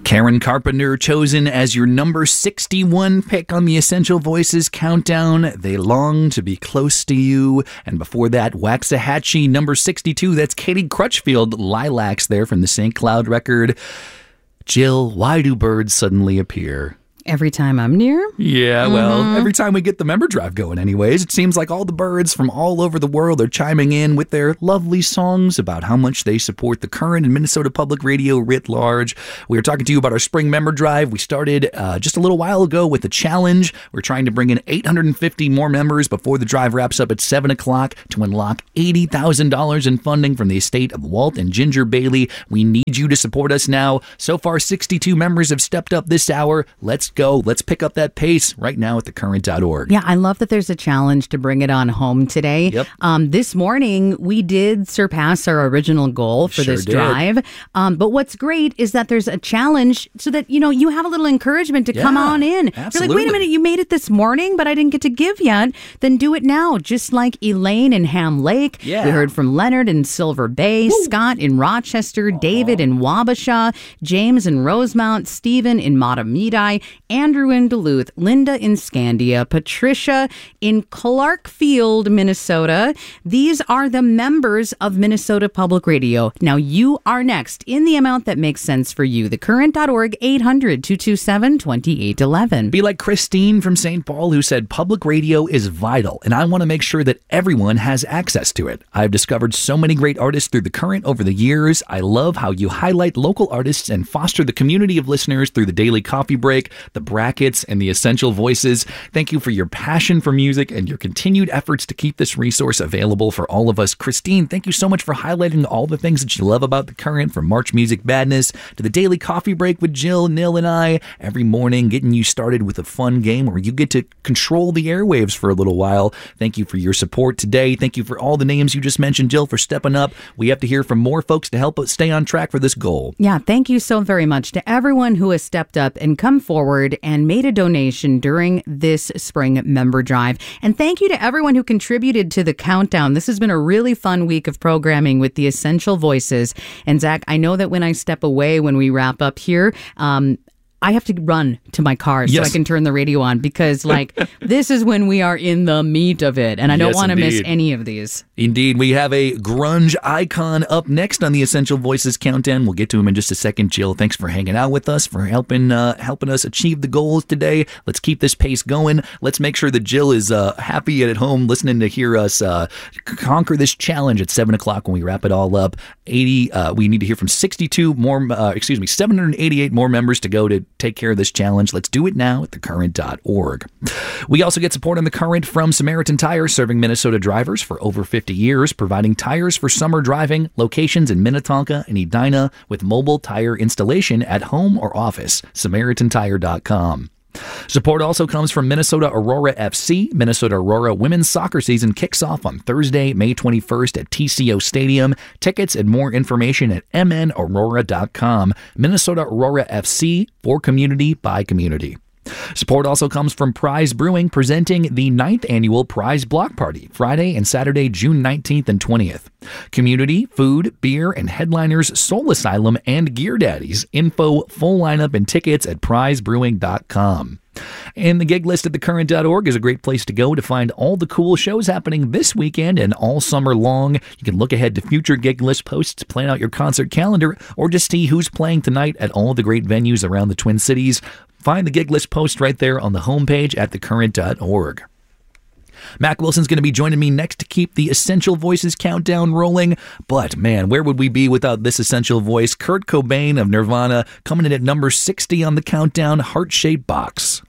Karen Carpenter chosen as your number 61 pick on the Essential Voices countdown. They long to be close to you. And before that, Waxahachie, number 62. That's Katie Crutchfield, Lilacs there from the St. Cloud record. Jill, why do birds suddenly appear? Every time I'm near? Yeah, well, every time we get the member drive going anyways, it seems like all the birds from all over the world are chiming in with their lovely songs about how much they support the Current and Minnesota Public Radio writ large. We are talking to you about our spring member drive. We started just a little while ago with a challenge. We're trying to bring in 850 more members before the drive wraps up at 7 o'clock to unlock $80,000 in funding from the estate of Walt and Ginger Bailey. We need you to support us now. So far, 62 members have stepped up this hour. Let's go. Let's pick up that pace right now at thecurrent.org. Yeah, I love that there's a challenge to bring it on home today. Yep. This morning, we did surpass our original goal for this drive. But what's great is that there's a challenge so that, you have a little encouragement to come on in. Absolutely. You're like, wait a minute, you made it this morning, but I didn't get to give yet. Then do it now, just like Elaine in Ham Lake. Yeah. We heard from Leonard in Silver Bay, Scott in Rochester, David in Wabasha, James in Rosemount, Stephen in Matamidi, Andrew in Duluth, Linda in Scandia, Patricia in Clarkfield, Minnesota. These are the members of Minnesota Public Radio. Now you are next in the amount that makes sense for you. Thecurrent.org, 800-227-2811. Be like Christine from St. Paul, who said public radio is vital, and I want to make sure that everyone has access to it. I've discovered so many great artists through the Current over the years. I love how you highlight local artists and foster the community of listeners through the Daily Coffee Break, the Brackets, and the Essential Voices. Thank you for your passion for music and your continued efforts to keep this resource available for all of us. Christine, thank you so much for highlighting all the things that you love about the Current, from March Music Madness to the Daily Coffee Break with Jill, Nil, and I, every morning getting you started with a fun game where you get to control the airwaves for a little while. Thank you for your support today. Thank you for all the names you just mentioned, Jill, for stepping up. We have to hear from more folks to help us stay on track for this goal. Yeah, thank you so very much to everyone who has stepped up and come forward and made a donation during this spring member drive. And thank you to everyone who contributed to the countdown. This has been a really fun week of programming with the Essential Voices. And Zach, I know that when I step away, when we wrap up here, I have to run to my car so I can turn the radio on because, this is when we are in the meat of it, and I don't want to miss any of these. Indeed. We have a grunge icon up next on the Essential Voices countdown. We'll get to him in just a second. Jill, thanks for hanging out with us, for helping us achieve the goals today. Let's keep this pace going. Let's make sure that Jill is happy at home listening to hear us conquer this challenge at 7 o'clock when we wrap it all up. We need to hear from 788 more members to go to take care of this challenge. Let's do it now at thecurrent.org. We also get support on The Current from Samaritan Tire, serving Minnesota drivers for over 50 years, providing tires for summer driving, locations in Minnetonka and Edina with mobile tire installation at home or office. SamaritanTire.com. Support also comes from Minnesota Aurora FC. Minnesota Aurora women's soccer season kicks off on Thursday, May 21st at TCO Stadium. Tickets and more information at mnaurora.com. Minnesota Aurora FC, for community by community. Support also comes from Prize Brewing, presenting the 9th annual Prize Block Party, Friday and Saturday, June 19th and 20th. Community, food, beer, and headliners Soul Asylum and Gear Daddies. Info, full lineup, and tickets at prizebrewing.com. And the gig list at thecurrent.org is a great place to go to find all the cool shows happening this weekend and all summer long. You can look ahead to future gig list posts, plan out your concert calendar, or just see who's playing tonight at all the great venues around the Twin Cities. Find the gig list post right there on the homepage at thecurrent.org. Mac Wilson's going to be joining me next to keep the Essential Voices countdown rolling. But, man, where would we be without this essential voice? Kurt Cobain of Nirvana coming in at number 60 on the countdown, Heart-Shaped Box.